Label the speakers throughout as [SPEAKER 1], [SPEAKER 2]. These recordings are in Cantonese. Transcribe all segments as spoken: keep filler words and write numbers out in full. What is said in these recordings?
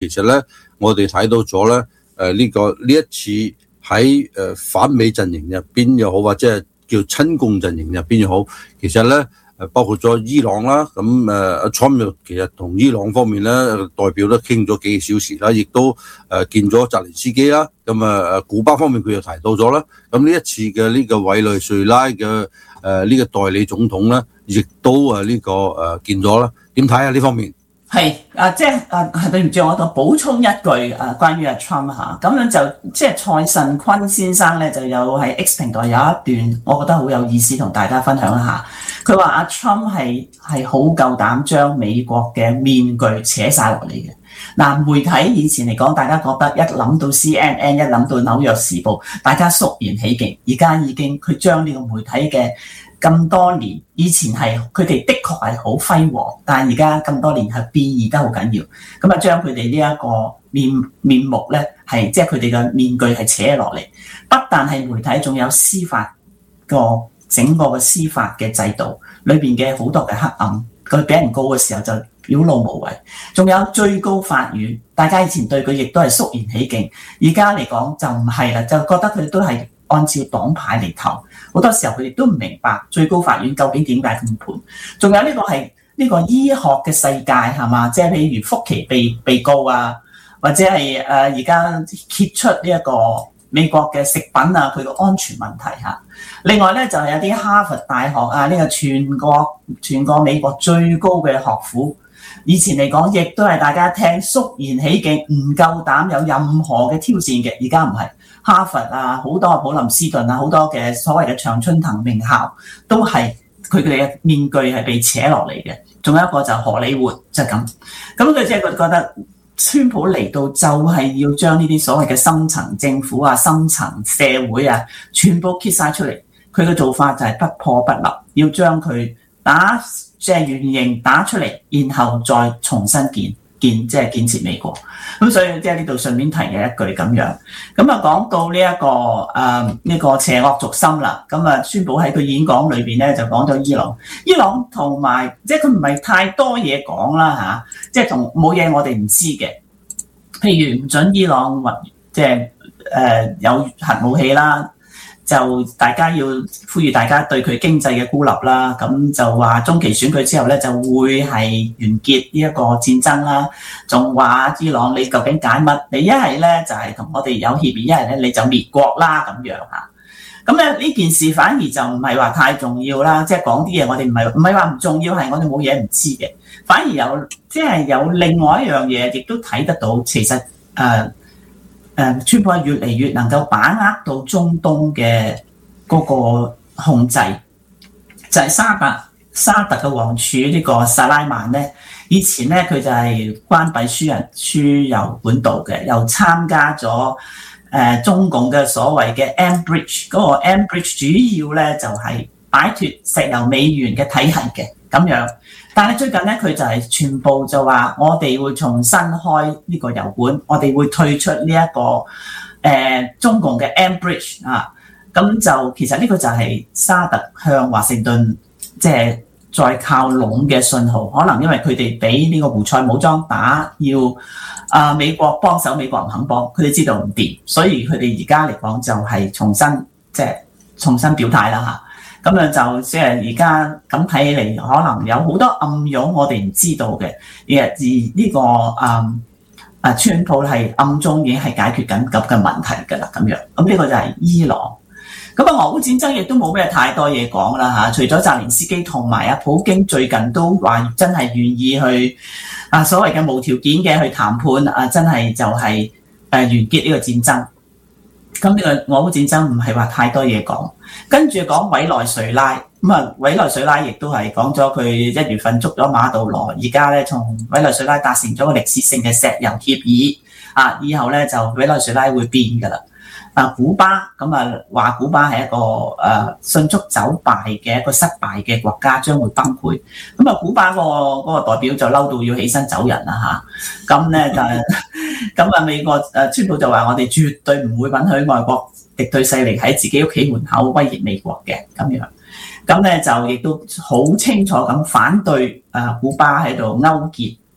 [SPEAKER 1] 其實咧，我哋睇到咗咧，誒、呃、呢、這個呢一次喺誒反美陣營入邊又好，或者係叫親共陣營入邊又好，其實咧誒包括咗伊朗啦，咁誒阿 Trump 又其實同伊朗方面咧代表都傾咗幾個小時啦，亦都誒見咗澤連斯基啦，咁啊誒古巴方面佢又提到咗啦，咁呢一次嘅呢個委內瑞拉嘅誒呢個代理總統咧，亦都誒呢個誒見咗啦，點睇啊呢方面？
[SPEAKER 2] 係啊，即係啊，對唔住，我度補充一句啊，關於阿 Trump 嚇，咁樣就即係蔡慎坤先生咧，就有喺 X 平台有一段，我覺得好有意思，同大家分享一下。佢話阿 Trump 係係好夠膽將美國嘅面具扯晒落嚟嘅。嗱，媒體以前嚟講，大家覺得一諗到 C N N， 一諗到紐約時報，大家肅然起敬。而家已經佢將呢個媒體嘅咁多年，以前係佢哋的確係好輝煌，但係而家咁多年係變異得好緊要。咁啊，將佢哋呢一個面面目咧，係即係佢哋嘅面具係扯落嚟。不但係媒體，仲有司法個整個嘅司法嘅制度裏邊嘅好多嘅黑暗。佢俾人告嘅時候就表露無遺。仲有最高法院，大家以前對佢亦都係肅然起敬，而家嚟講就唔係啦，就覺得佢都係按照黨派嚟投。好多時候佢哋都唔明白最高法院究竟點解咁判。仲有呢個係呢個醫學嘅世界係嘛？即係譬如福奇被被告啊，或者係誒而家揭出呢一個美國嘅食品啊，佢個安全問題嚇。另外咧就係有啲哈佛大學啊，呢個全國全國美國最高嘅學府，以前嚟講亦都係大家聽肅然起敬，唔夠膽有任何嘅挑戰嘅。而家唔係。哈佛啊，好多普林斯頓啊，好多嘅所謂嘅常春藤名校，都係佢哋嘅面具係被扯落嚟嘅。仲有一個就荷里活，就係咁。咁佢即係覺得川普嚟到就係要將呢啲所謂嘅深層政府啊、深層社會啊，全部揭晒出嚟。佢嘅做法就係不破不立，要將佢打即係原形打出嚟，然後再重新建。建即係建設美國，咁所以即係呢度順便提嘅一句咁樣。咁啊講到呢、這、一個誒呢、呃這個邪惡軸心啦，咁啊川普喺佢演講裏邊咧就講咗伊朗，伊朗同埋即係佢唔係太多嘢講啦嚇，即係同冇嘢我哋唔知嘅，譬如唔準伊朗或即係誒、呃、有核武器啦。就大家要呼籲大家對佢經濟嘅孤立啦，咁就話中期選舉之後咧就會係完結呢一個戰爭啦，仲話伊朗你究竟揀乜？你一係咧就係同我哋有協議，一係咧你就滅國啦咁樣嚇。咁咧呢件事反而就唔係話太重要啦，即係講啲嘢我哋唔係唔係話唔重要，係我哋冇嘢唔知嘅，反而有即係有另外一樣嘢，亦都睇得到，其實誒。呃誒，川普係越嚟越能夠把握到中東嘅嗰個控制，就係、是、沙特沙特嘅王儲呢個薩拉曼咧，以前咧佢就係關閉輸人輸油管道嘅，又參加咗誒、呃、中共嘅所謂嘅 M Bridge， 嗰個 M Bridge 主要咧就係擺脫石油美元嘅體系嘅咁樣。但係最近咧，佢就係全部就話，我哋會重新開呢個油管，我哋會退出呢、這、一個誒、呃、中共嘅 M Bridge 啊。咁就其實呢個就係沙特向華盛頓即係再靠攏嘅信號。可能因為佢哋俾呢個胡塞武裝打，要啊、呃、美國幫手，美國唔肯幫，佢哋知道唔掂，所以佢哋而家嚟講就係重新即係、就是、重新表態啦嚇。咁樣就即係而家咁睇起嚟，可能有好多暗湧我哋唔知道嘅，而而呢、這個啊啊川普係暗中已經係解決緊咁嘅問題㗎啦，咁樣。咁呢個就係伊朗。咁啊，俄烏戰爭亦都冇咩太多嘢講啦嚇，除咗澤連斯基同埋阿普京最近都話真係願意去啊所謂嘅無條件嘅去談判啊，真係就係誒完結呢個戰爭。咁呢個俄烏戰爭唔係話太多嘢講，跟住講委內瑞拉，咁啊委內瑞拉亦都係講咗佢一月份捉咗馬杜羅，而家咧從委內瑞拉達成咗個歷史性嘅石油協議，啊以後咧就委內瑞拉會變㗎啦。啊古巴咁啊話古巴係一個誒、呃、迅速走敗嘅一個失敗嘅國家，將會崩潰。咁啊古巴、嗰個、嗰個代表就嬲到要起身走人啦嚇，咁、啊、咧就咁啊美國誒川普就話我哋絕對唔會允許外國敵對勢力喺自己屋企門口威脅美國嘅咁樣，咁咧就亦都好清楚咁反對誒古巴喺度勾結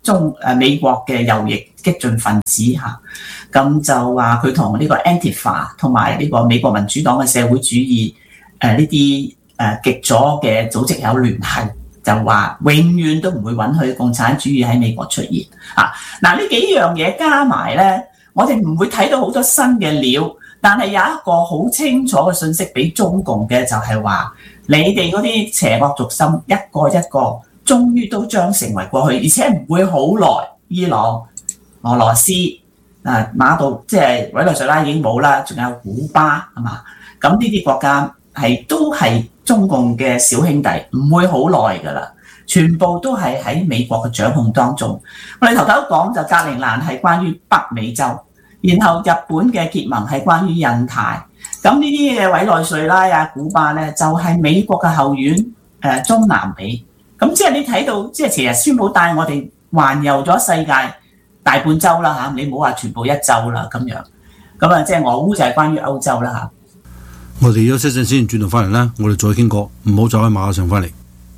[SPEAKER 2] 中誒美國嘅右翼激進分子嚇，咁就話佢同呢個 Antifa 同埋呢個美國民主黨嘅社會主義誒呢啲誒極左嘅組織有聯繫，就話永遠都唔會允許共產主義喺美國出現嚇。嗱，呢幾樣嘢加埋咧，我哋唔會睇到好多新嘅料，但係有一個好清楚嘅信息俾中共嘅就係話，你哋嗰啲邪惡軸心一個一個，終於都將成為過去，而且唔會好耐。伊朗、俄羅斯、啊馬杜即係委內瑞拉已經冇啦，仲有古巴係嘛？咁呢啲國家係都係中共嘅小兄弟，唔會好耐㗎啦。全部都係喺美國嘅掌控當中。我哋頭頭講就格陵蘭係關於北美洲，然後日本嘅結盟係關於印太。咁呢啲嘅委內瑞拉啊、古巴咧，就係、是、美國嘅後院誒、呃、中南美。咁即係你睇到，即係其實宣布帶我哋環遊咗世界大半洲啦嚇，你唔好話全部一洲啦咁樣。咁啊，即係俄烏就係關於歐洲啦嚇。
[SPEAKER 1] 我哋休息陣先，轉頭翻嚟啦，我哋再傾過，唔好走喺馬上翻嚟。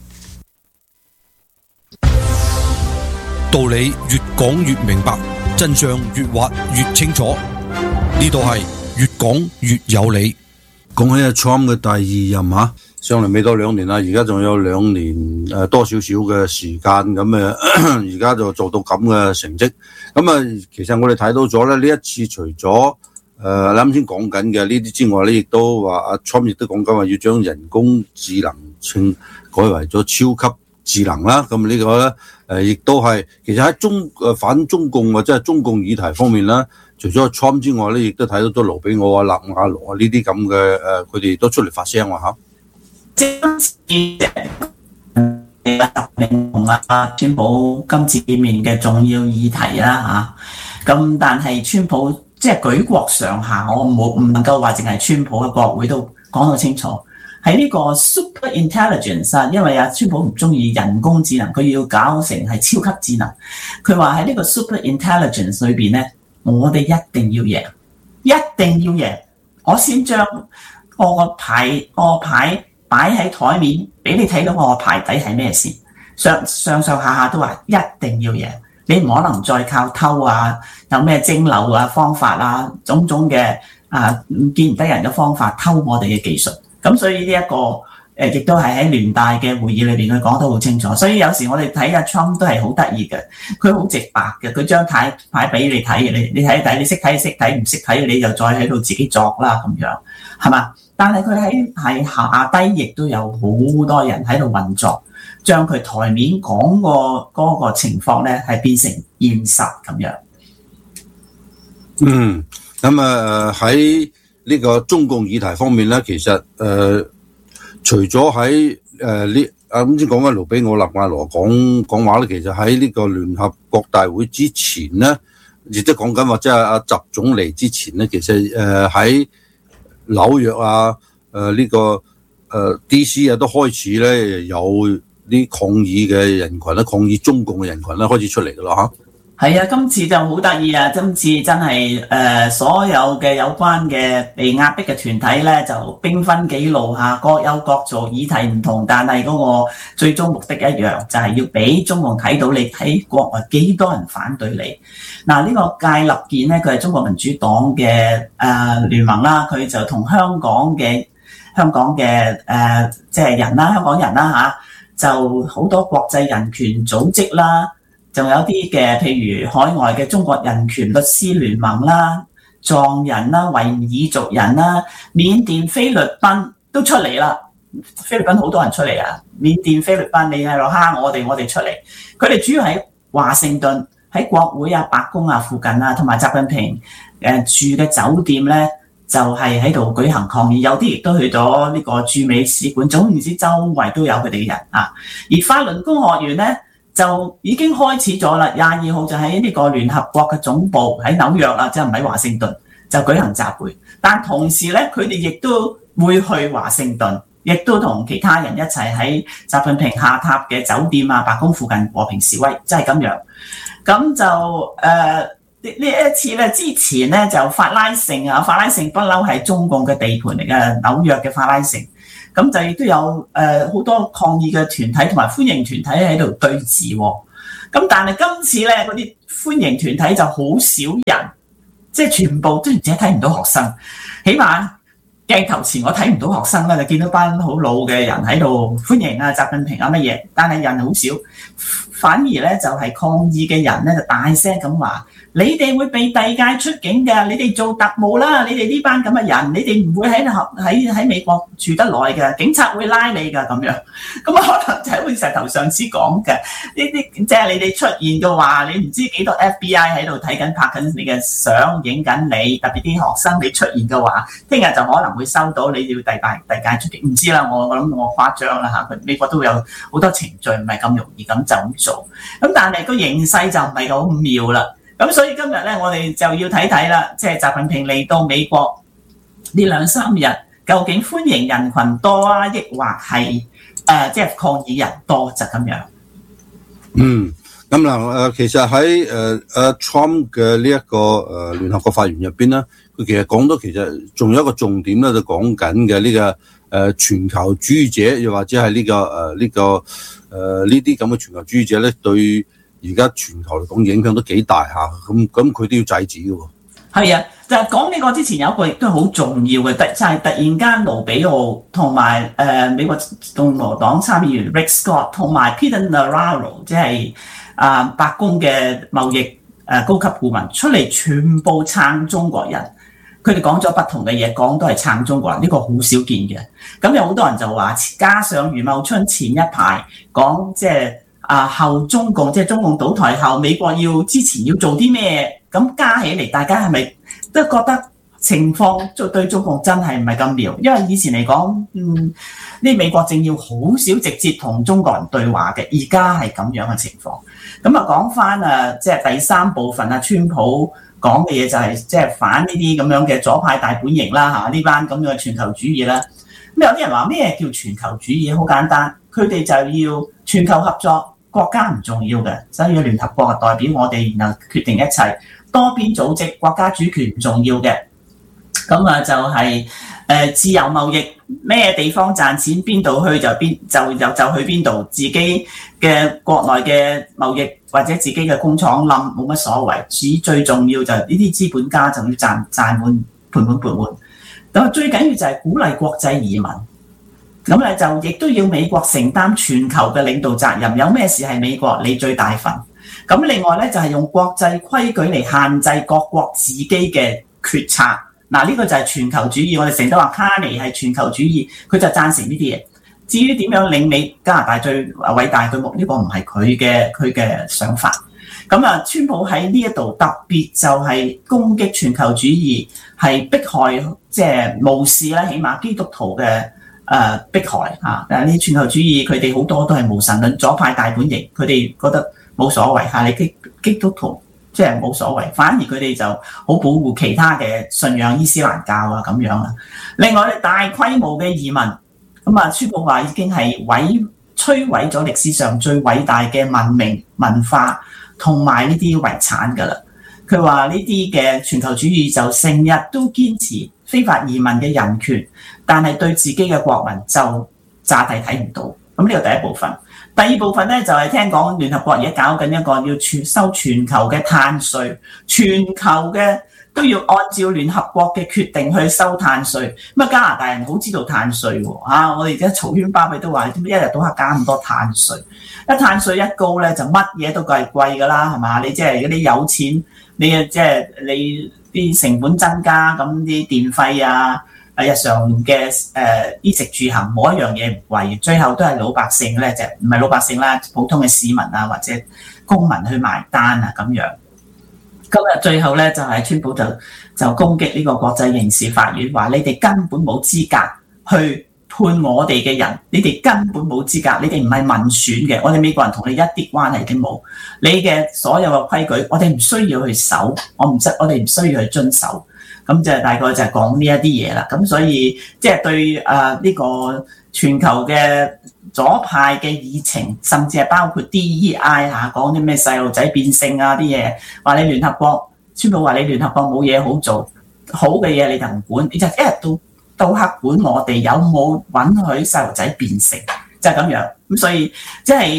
[SPEAKER 3] 道理越講越明白，真相越挖越清楚。呢度係越講越有理。
[SPEAKER 1] 講起阿 Trump 嘅第二任嚇，上嚟未到兩年啦，而家仲有兩年誒多少少嘅時間咁誒，而家就做到咁嘅成績。咁啊，其實我哋睇到咗咧，呢一次除咗誒啱先講緊嘅呢啲之外咧，亦都話阿 Trump 亦都講緊話要將人工智能稱改為咗超級智能啦。咁呢個咧誒亦都係其實喺中誒反中共或者係中共議題方面啦，除咗 Trump 之外咧，亦都睇到咗盧比奧啊、納瓦羅啊呢啲咁嘅誒，佢哋都出嚟發聲話嚇。
[SPEAKER 2] 今次同阿川普今次見面嘅重要議題啦嚇，咁但係川普即係舉國上下，我冇唔能夠話淨係川普嘅國會都講到清楚，喺呢個 super intelligence 啊，因為阿川普唔中意人工智能，佢要搞成係超級智能。佢話喺呢個 super intelligence 裏邊咧，我哋一定要贏，一定要贏。我先將我個牌，我個牌。擺喺台面俾你睇到我個牌底係咩事，上上上下下都話一定要贏，你唔可能再靠偷啊，有咩蒸餾啊方法啊，種種嘅啊見唔得人嘅方法偷我哋嘅技術。咁所以呢、這、一個誒亦都係喺聯大嘅會議裏邊佢講得好清楚。所以有時我哋睇阿 Trump 都係好得意嘅，佢好直白嘅，佢將牌牌俾你睇，你你睇一睇，你識睇識睇，唔識睇你就再喺度自己作啦咁樣，係嘛？但係佢喺係下低，亦都有好多人喺度運作，將佢台面講個嗰個情況咧，係變成現實咁樣。
[SPEAKER 1] 嗯，咁啊喺呢個中共議題方面咧，其實誒、呃、除咗喺誒呢啊啱先講緊盧比奧納瓦羅講講話咧，其實喺呢個聯合國大會之前咧，亦都講緊或者係阿習總理之前咧，其實誒喺。呃紐約啊，誒、呃、呢、這個誒、呃、D C 啊，都開始咧有啲抗議嘅人群咧，抗議中共嘅人群咧開始出嚟噶啦嚇。
[SPEAKER 2] 係啊，今次就好得意啊！今次真係誒、呃、所有嘅有關嘅被壓迫嘅團體咧，就兵分幾路嚇，各有各做，議題唔同，但係嗰個最終目的一樣，就係、是、要俾中共睇到你喺國外幾多人反對你。嗱，呢個戒立健咧，佢係中國民主黨嘅誒、呃、聯盟啦，佢就同香港嘅香港嘅誒即係人啦，香港人啦嚇、啊，就好多國際人權組織啦，仲有啲嘅譬如海外嘅中國人權律師聯盟啦、藏人啦、維吾爾族人啦、緬甸、菲律賓都出嚟啦。菲律賓好多人出嚟啊，緬甸、菲律賓你喺度蝦我哋，我哋出嚟。佢哋主要喺華盛頓。喺國會啊、白宮啊附近啊，同埋習近平誒住嘅酒店咧，就係喺度舉行抗議。有啲亦都去咗呢個駐美使館，總言之，周圍都有佢哋嘅人啊。而法輪功學員咧就已經開始咗啦，廿二號就喺呢個聯合國嘅總部喺紐約啦，即係唔喺華盛頓就舉行集會。但同時咧，佢哋亦都會去華盛頓，亦都同其他人一齊喺習近平下榻嘅酒店啊、白宮附近和平示威，即係咁樣。咁就誒呢呢一次咧，之前咧就法拉盛啊，法拉盛不嬲係中共嘅地盤嚟嘅，紐約嘅法拉盛，咁就亦都有誒好、呃、多抗議嘅團體同埋歡迎團體喺度對峙喎。 咁但係今次咧嗰啲歡迎團體就好少人，即係全部都唔止睇唔到學生，起碼鏡頭前我睇唔到學生啦，就見到班好老嘅人喺度歡迎啊習近平啊乜嘢，但係人好少，反而咧就係抗議嘅人咧就大聲咁話：你哋會被遞解出境㗎，你哋做特務啦，你哋呢班咁嘅人，你哋唔會喺喺喺美國住得耐㗎，警察會拉你㗎咁樣。咁啊可能就係好似石頭上司講嘅，呢啲即係你哋出現嘅話，你唔知幾多 F B I 喺度睇緊拍緊你嘅相，影緊你，特別啲學生你出現嘅話，聽日就可能會收到你要遞解遞解出境。唔知啦，我我諗我誇張啦嚇，佢美國都會有好多程序，唔係咁容易咁就咁做。咁但係個形勢就唔係咁妙啦。咁所以今日咧，我哋就要睇睇啦，即係習近平嚟到美國呢兩三日，究竟歡迎人群多啊，抑或係誒即係抗議人多就咁樣。
[SPEAKER 1] 嗯，咁嗱誒，其實喺誒誒 Trump 嘅呢一個誒聯合國發言入邊咧，佢其實講到其實仲有一個重點咧，就講緊嘅呢個誒全球主義者，又或者係呢個誒呢個誒呢啲咁嘅全球主義者咧，對而家全球嚟講影響都幾大下，咁咁佢都要制止嘅喎。
[SPEAKER 2] 係啊，就係講呢個之前有一個亦都好重要嘅，就係、是、突然間盧比奧同埋誒美國共和黨參議員 Rick Scott 同埋 Peter Navarro， 即係啊白宮嘅貿易誒高級顧問出嚟，全部撐中國人。佢哋講咗不同嘅嘢，講都係撐中國人，呢、這個好少見嘅。咁有好多人就話，加上余茂春前一排講即係。啊！後中共即係中共倒台後，美國要之前要做啲咩？咁加起嚟，大家係咪都覺得情況對中共真係唔係咁妙？因為以前嚟講，嗯，呢美國政要好少直接同中國人對話嘅，而家係咁樣嘅情況。咁啊，講翻啊，即係第三部分啊，川普講嘅嘢就係即係反呢啲咁樣嘅左派大本營啦嚇，呢班咁樣嘅全球主義啦。咁有啲人話咩叫全球主義？好簡單，佢哋就要全球合作。國家唔重要嘅，所以聯合國代表我哋，然後決定一切。多邊組織國家主權唔重要嘅，咁啊就係、是、誒、呃、自由貿易，咩地方賺錢邊度去就邊就就就去邊度，自己嘅國內嘅貿易或者自己嘅工廠冧冇乜所謂，只最重要就係呢啲資本家就要賺賺滿盤滿缽滿。咁最緊要就係鼓勵國際移民。咁咧就亦都要美國承擔全球嘅領導責任，有咩事係美國你最大份。咁另外咧就係用國際規矩嚟限制各國自己嘅決策。嗱，呢個就係全球主義。我哋成日都話卡尼係全球主義，佢就贊成呢啲嘢。至於點樣領美加拿大最偉大舉目，呢個唔係佢嘅佢嘅想法。咁啊，川普喺呢一度特別就係攻擊全球主義，係迫害即係無視咧，起碼基督徒嘅。誒、呃、迫害嚇，但係呢全球主義佢哋好多都係無神論左派大本營，佢哋覺得冇所謂嚇，你基基督徒即係冇所謂，反而佢哋就好保護其他嘅信仰伊斯蘭教啊咁樣啦。另外咧，大規模嘅移民，咁啊，川普話已經係毀摧毀咗歷史上最偉大嘅文明文化同埋呢啲遺產㗎啦。佢話呢啲嘅全球主義就成日都堅持非法移民嘅人權，但係對自己嘅國民就詐諦睇唔到。咁呢個第一部分。第二部分咧就係、是、聽講聯合國而家搞緊一個要全收全球嘅碳稅，全球嘅都要按照聯合國嘅決定去收碳稅。咁啊，加拿大人好知道碳稅喎、啊、我哋而家嘈喧巴閉都話，點解一日到黑加咁多碳稅？一碳稅一高咧，就乜嘢都係貴㗎啦，係嘛？你即係嗰啲有錢，你啊即係你啲成本增加，咁啲電費啊。日常嘅誒衣食住行冇一樣嘢唔貴，最後都係老百姓咧，就唔係老百姓啦，普通嘅市民啊或者公民去埋單啊咁樣。今日最後咧就係、是、川普就就攻擊呢個國際刑事法院，話你哋根本冇資格去判我哋嘅人，你哋根本冇資格，你哋唔係民選嘅，我哋美國人同你一啲關係都冇，你嘅所有嘅規矩我哋唔需要去守，我唔我哋唔需要去遵守。咁就大概就係講呢一啲嘢啦，咁所以即係對誒呢個全球嘅左派嘅議程，甚至係包括 D E I 嚇講啲咩細路仔變性啊啲嘢，話你聯合國宣佈話你聯合國冇嘢好做，好嘅嘢你就唔管，你就一日到到黑管我哋有冇允許細路仔變性，就係咁樣。咁所以即係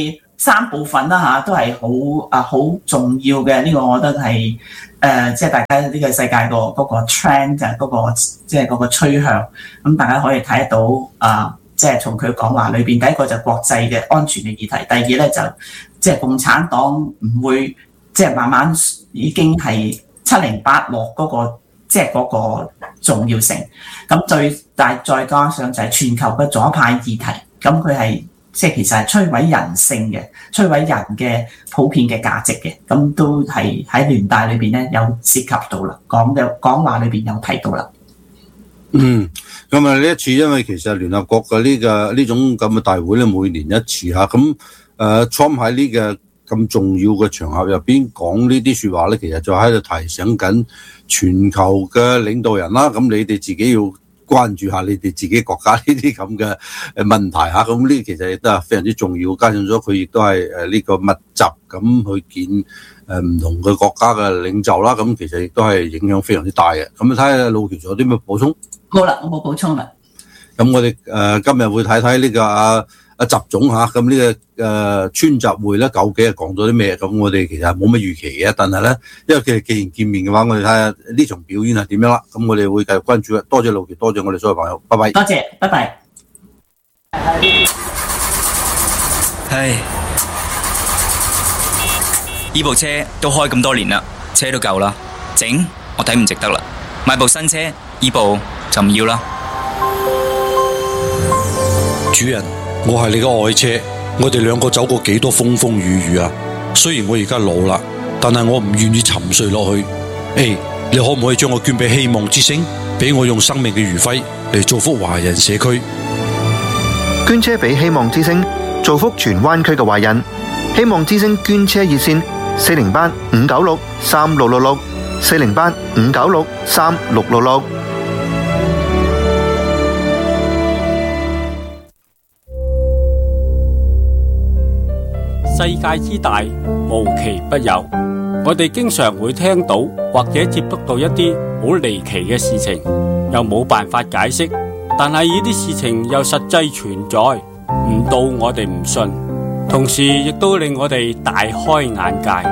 [SPEAKER 2] 三部分啦嚇，都係好啊好重要嘅。呢、這個我覺得係誒、呃，即係大家呢個世界個嗰個 trend 就係嗰個即係嗰個趨向。咁大家可以睇得到啊，即係從佢講話裏邊，第一個就國際嘅安全嘅議題，第二咧就即係共產黨唔會即係慢慢已經係七零八落嗰個即係嗰個重要性。咁最大再加上就係全球嘅左派議題，咁佢係。即係其實係摧毀人性嘅，摧毀人嘅普遍嘅價值嘅，咁都係喺聯大裏邊咧有涉及到啦，講嘅講話裏邊有提到啦。
[SPEAKER 1] 嗯，咁啊呢一次因為其實聯合國嘅呢個呢種咁嘅大會咧，每年一次嚇，咁誒 Trump 喺呢個咁重要嘅場合入邊講呢啲説話咧，其實就喺度提醒緊全球嘅領導人啦，咁你哋自己要關注下你哋自己國家呢啲咁嘅誒問題嚇，咁呢其實亦都係非常之重要。加上咗佢亦都係誒呢個密集咁去見誒唔同嘅國家嘅領袖啦，咁其實亦都係影響非常之大嘅。咁睇下路橋仲有啲咩補充？
[SPEAKER 2] 冇啦，我冇補充啦。
[SPEAKER 1] 咁我哋誒、呃、今日會睇睇呢個阿阿習總嚇，咁呢、這個誒、呃、川習會咧究竟係講咗啲咩？咁我哋其實冇乜預期嘅，但係咧，因為佢哋既然見面嘅話，我哋睇下呢場表演係點樣啦。咁我哋會繼續關注嘅。多謝路橋，多謝我哋所有朋友，拜拜。
[SPEAKER 2] 多謝，拜拜。
[SPEAKER 4] 唉，依部車都開咁多年啦，車都舊啦，整我睇唔值得啦，買部新車，依部就唔要啦。
[SPEAKER 3] 主人，我係你嘅愛車，我哋兩個走過幾多風風雨雨啊！雖然我而家老啦，但係我唔願意沉睡落去。誒，你可唔可以將我捐俾希望之星，俾我用生命嘅餘暉嚟造福華人社區？
[SPEAKER 5] 捐車俾希望之星，造福荃灣區嘅華人。希望之星捐車熱線：四零八五九六三六六六，四零八五九六三六六六。
[SPEAKER 6] 世界之大，無奇不有。我哋經常會聽到或者接觸到一啲好離奇嘅事情，又冇辦法解釋，但係呢啲事情又實際存在，唔到我哋唔信，同時亦都令我哋大開眼界。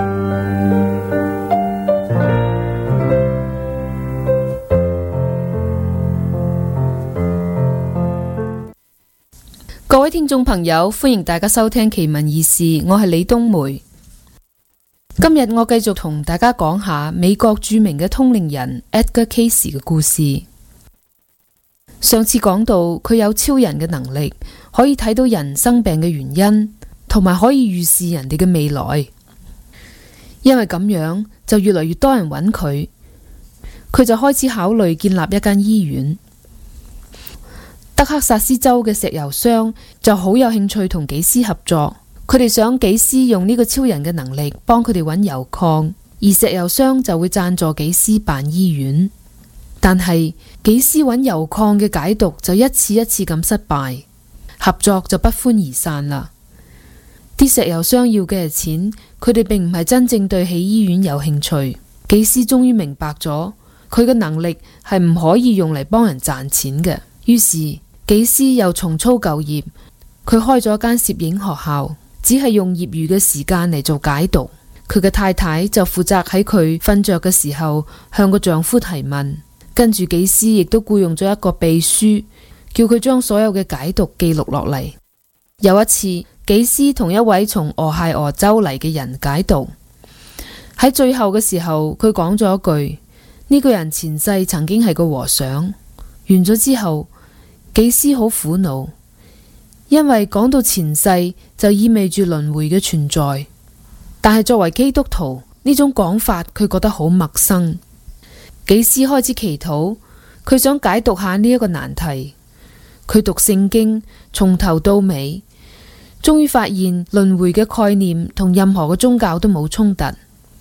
[SPEAKER 7] 各位聽眾朋友，歡迎大家收聽奇聞異事，我係李冬梅。今日我繼續同大家講下美國著名嘅通靈人 Edgar Cayce 嘅故事。上次講到佢有超人嘅能力，可以睇到人生病嘅原因，同埋可以預示人哋嘅未來。因為咁樣，就越嚟越多人揾佢，佢就開始考慮建立一間醫院。德克薩斯州嘅石油商就好有興趣同紀斯合作，佢哋想紀斯用呢個超人嘅能力幫佢哋揾油礦，而石油商就會贊助紀斯辦醫院。但係紀斯揾油礦嘅解毒就一次一次咁失敗，合作就不歡而散啦。啲石油商要嘅係錢，佢哋並唔係真正對起醫院有興趣。紀斯終於明白咗，佢嘅能力係唔可以用嚟幫人賺錢嘅，於是紀斯又重操舊業，佢開咗間攝影學校，只係用業餘嘅時間嚟做解讀。佢嘅太太就負責喺佢瞓着嘅時候向個丈夫提問，跟住紀斯亦都僱用咗一個秘書，叫佢將所有嘅解讀記錄落嚟。有一次，紀斯同一位從俄亥俄州嚟嘅人解讀，喺最後嘅時候，佢講咗一句：呢個人前世曾經係個和尚。完咗之後，紀斯好苦惱，因為講到前世就意味住輪迴嘅存在，但係作為基督徒，呢種講法佢覺得好陌生。紀斯開始祈禱，佢想解讀下呢一個難題。佢讀聖經從頭到尾，終於發現輪迴嘅概念同任何嘅宗教都冇衝突。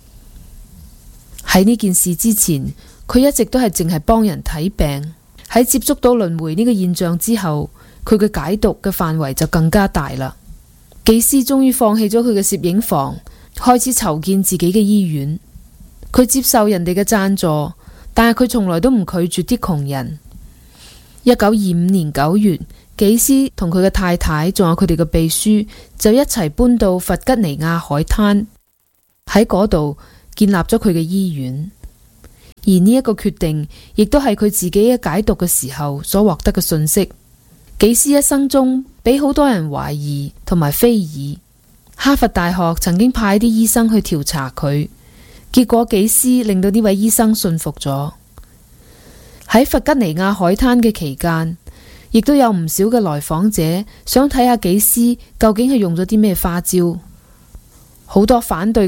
[SPEAKER 7] 喺呢件事之前，佢一直都係淨係幫人睇病。喺接觸到輪迴呢個現象之後，佢嘅解讀嘅範圍就更加大啦。紀斯終於放棄咗佢嘅攝影房，開始籌建自己嘅醫院。佢接受人哋嘅贊助，但係佢從來都唔拒絕啲窮人。一九二五年九月， 紀斯同佢嘅太太仲有佢哋嘅秘書就一齊搬到弗吉尼亞海灘，喺嗰度建立咗佢嘅醫院。而呢一個決定亦都係佢自己嘅解讀嘅時候所獲得嘅信息。紀斯一生中俾好多人懷疑同埋非議，哈佛大學曾經派啲醫生去調查佢，結果紀斯令到呢位醫生信服咗。喺弗吉尼亞海灘嘅期間，亦都有唔少嘅來訪者想睇下紀斯究竟係用咗啲咩花招，好多反對